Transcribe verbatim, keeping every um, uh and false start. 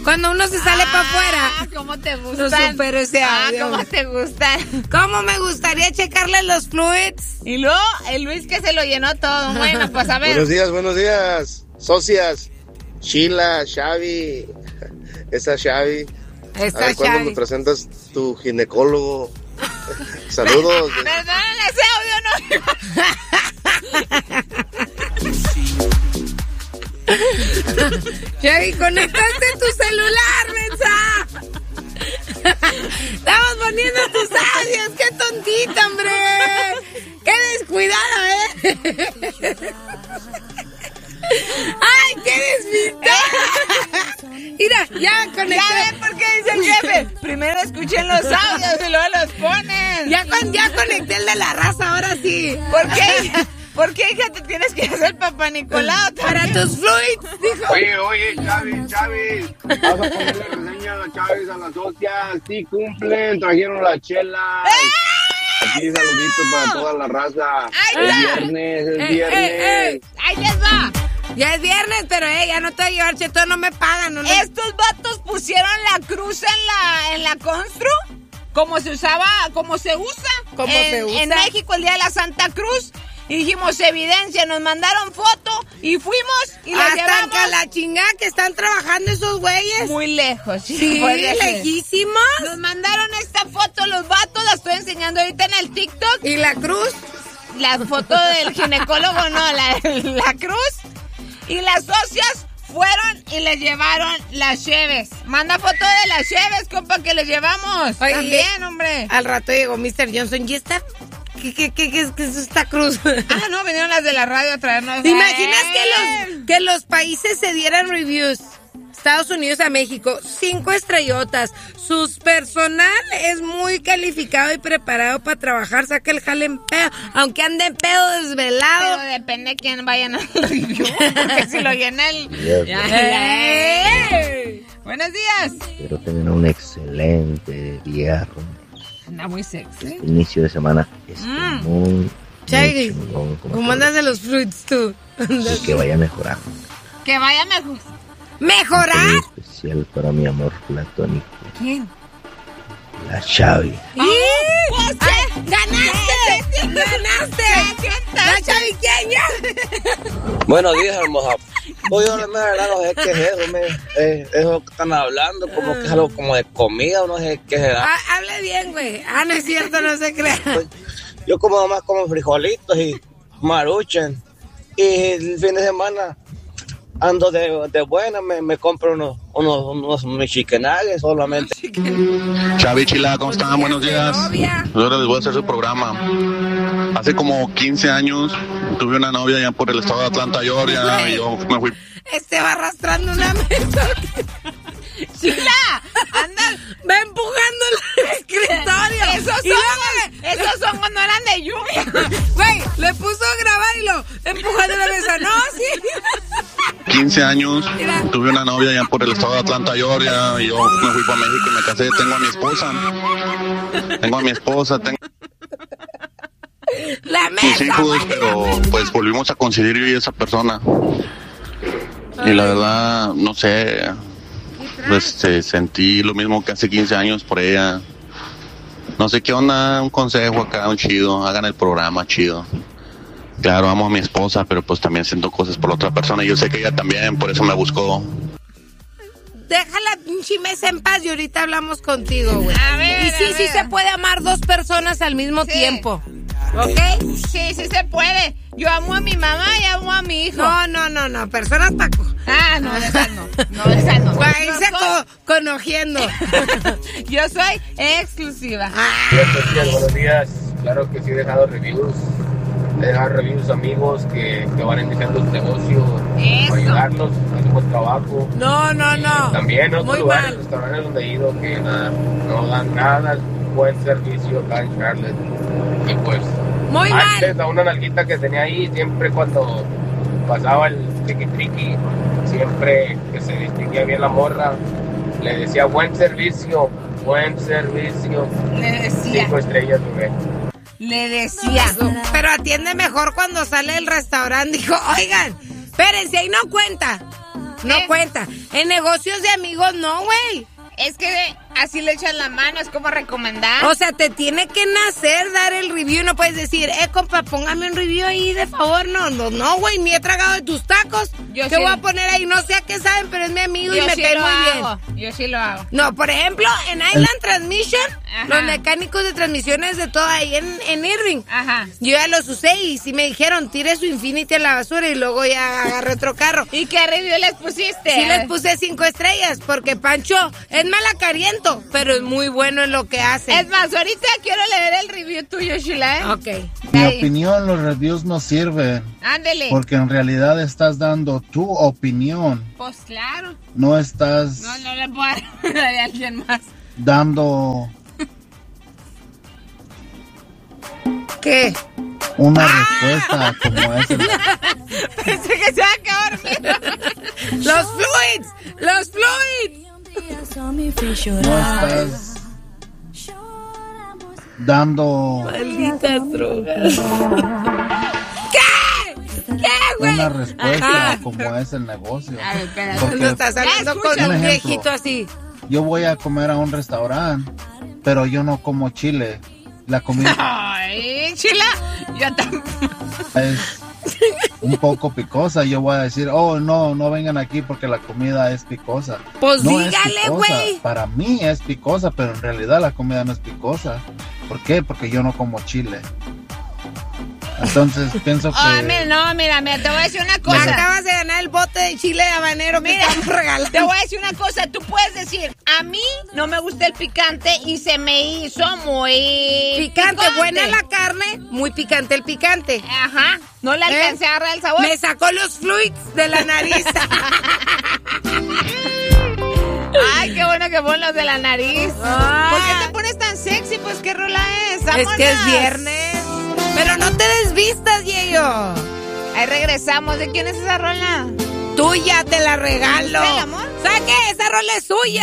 Cuando uno se sale ah, para afuera. ¿Cómo te gustan? No supero ese audio. Ah, ¿cómo te gustan? ¿Cómo me gustaría checarle los fluids? Y luego el Luis que se lo llenó todo. Bueno, pues a ver. Buenos días, buenos días. Socias. Sheila, Xavi. Esa Xavi. Esa a ver cuándo Xavi. me presentas tu ginecólogo. Saludos. Perdonen, ese audio no. Xavi, conectaste tu celular, mensa. Estamos poniendo tus audios. Qué tontita, hombre. Qué descuidada, ¿eh? ¡Ay, qué despistada! Mira, ya conecté. Ya ven por qué dice el jefe. Primero escuchen los audios y luego los ponen. Ya, con, ya conecté el de la raza, ahora sí. ¿Por qué? ¿Por qué, hija, te tienes que hacer Papá Nicolau? Para tus fluids, dijo. Oye, oye, Chavis, Chavis. Vas a ponerle reseña a Chavis a las socias. Sí cumplen, trajeron la chela. ¡Eh! Aquí saluditos para toda la raza. ¡Ay, Es ya! viernes, es Eh, viernes. eh, eh. ¡Ahí les va! Ya es viernes, pero eh, ya no te voy a llevar cheto, no me pagan. No, no. Estos vatos pusieron la cruz en la, en la constru, como se usaba, como se usa. Como en, se usa. En México, el día de la Santa Cruz. Y dijimos, evidencia, nos mandaron foto y fuimos y la Hasta llevamos. acá la chingada que están trabajando esos güeyes. Muy lejos. Sí, Pues, de- lejísimos. Nos mandaron esta foto los vatos, la estoy enseñando ahorita en el TikTok. ¿Y la cruz? La foto del ginecólogo, no, la, la cruz. Y las socias fueron y les llevaron las cheves. Manda foto de las cheves, compa, que les llevamos. Oye, También, hombre. Al rato llegó mister Johnson y esta... ¿Qué, qué, qué, qué, es- qué es esta cruz? Ah, no, vinieron las de la radio a traernos. ¿Te imaginas ¡Eh! que los, que los países se dieran reviews? Estados Unidos a México, cinco estrellotas. Su personal es muy calificado y preparado para trabajar. Saca el jale en pedo, aunque ande en pedo desvelado. Pero depende de quién vayan al review. Porque si lo llena el... Yes, Ya, yes. ya. ¡Eh! Buenos días. Espero tener un excelente día. Anda muy sexy. Inicio de semana es Mm. muy, muy Chagui, chingón, como ¿cómo todo. andas de los fruits tú? Y que vaya mejorando. Que vaya mejor. ¿Mejorar? Muy especial para mi amor platónico, ¿Quién? la Xavi. ¡Ay, ¡ganaste! ¡Ganaste! ¡La chaviqueña! Buenos días, hermosa. Oye, la verdad no sé qué es eso, me, eh, eso que están hablando, como que es algo como de comida o no sé qué será. Ah, hable bien, güey. Ah, no es cierto, no se crea. Yo como nomás como frijolitos y maruchan. Y el fin de semana ando de, de buena, me, me compro unos, unos, unos mis chicken nuggets solamente. Xavi, Chila, ¿cómo están? Buenos días. Novia. Yo ahora les voy a hacer su programa. Hace como quince años tuve una novia allá por el estado de Atlanta, Georgia, y yo me fui. Este va arrastrando una mesa. ¡Chila! ¡Anda! Va empujando el escritorio. Esos Y son, luego le- esos son cuando eran de lluvia. Güey, le puso a grabar y lo empujando la mesa. No, sí. quince años Mira. tuve una novia allá por el estado de Atlanta, Georgia, y yo me fui para México y me casé. Tengo a mi esposa. Tengo a mi esposa, tengo La mis mesa. hijos, güey. pero pues volvimos a coincidir yo y esa persona. Y la verdad, no sé, este, sentí lo mismo que hace quince años por ella. No sé qué onda, un consejo acá, un chido, hagan el programa chido. Claro, amo a mi esposa, pero pues también siento cosas por la otra persona y yo sé que ella también, por eso me buscó. Deja la pinche mesa en paz y ahorita hablamos contigo, güey. A ver, Y sí, a sí ver. se puede amar dos personas al mismo Sí. tiempo. ¿Ok? Sí, sí se puede. Yo amo a mi mamá y amo a mi hijo. No, no, no, no. Personas Paco. Ah, no, esa no. No, esa no. Para Yo irse soy- co- conojiendo. Yo soy exclusiva. Buenos días, buenos días. Claro que sí he dejado reviews. He dejado reviews amigos que, que van iniciando su negocio. Eso. Para ayudarlos a su buen trabajo. No, no, no. También en otros Muy lugares, mal. restaurantes donde he ido que nada, no dan nada, buen servicio acá en Charlotte. Y pues, Muy antes mal. a una nalguita que tenía ahí, siempre cuando pasaba el triqui triqui, siempre que se distinguía bien la morra, le decía buen servicio, buen servicio. Le decía, Cinco estrellas, bebé. le decía. Pero atiende mejor cuando sale del restaurante. Dijo, oigan, espérense, ahí no cuenta. no ¿Eh? cuenta. En negocios de amigos no, güey. Es que así le echas la mano, es como recomendar. O sea, te tiene que nacer dar el review. No puedes decir, eh, compa, póngame un review ahí, de favor. No, no, no, güey, ni he tragado de tus tacos. Yo ¿Qué sí. voy a poner ahí? No sé a qué saben, pero es mi amigo Yo y me sí cae lo muy hago. bien. Yo sí lo hago. No, por ejemplo, en Island Transmission, Ajá. los mecánicos de transmisiones de todo ahí en, en Irving. Ajá. Yo ya los usé y sí me dijeron, tire su Infinity a la basura y luego ya agarré otro carro. ¿Y qué review les pusiste? Sí les puse cinco estrellas porque Pancho es malacariento, pero es muy bueno en lo que hace. Es más, ahorita quiero leer el review tuyo, Sheila, ¿eh? Ok. Mi Ahí. opinión, los reviews no sirven. Ándele. Porque en realidad estás dando tu opinión. Pues claro. No estás No, no le puedo dar una de alguien más. dando ¿Qué? una ¡Ah! respuesta como esa. Pensé que se va a acabar. ¡Los fluids! ¡Los fluids! No estás dando Malditas drogas. ¿Qué? ¿Qué, güey? una respuesta Ajá. como es el negocio. A ver, espérate. Porque No estás hablando Ya, con escucha. un Un ejemplo. viejito así. yo voy a comer a un restaurante, pero yo no como chile. La comida Ay, Sheila, yo también. es un poco picosa. Yo voy a decir, oh, no, no vengan aquí porque la comida es picosa. Pues No es dígale, picosa. güey. Para mí es picosa, pero en realidad la comida no es picosa. ¿Por qué? Porque yo no como chile. Entonces pienso que... Oh, mira, no, mira, mira, te voy a decir una Me cosa. acabas de ganar el bote de chile de habanero que Mira, estamos regalando. te voy a decir una cosa. Tú puedes decir, a mí no me gusta el picante y se me hizo muy Picante, buena la carne, muy picante el picante. Ajá, no le ¿Eh? alcancé a agarrar el sabor. Me sacó los fluids de la nariz. Ay, qué bueno que ponen los de la nariz. Ah. ¿Por qué te pones tan sexy? Pues, ¿qué rola es? Es que es ¡Vámonos! viernes. Pero no te desvistas, Diego. Ahí regresamos. ¿De quién es esa rola? Tuya, te la regalo. ¿Es el amor? ¿Sabes qué? Esa rola es suya.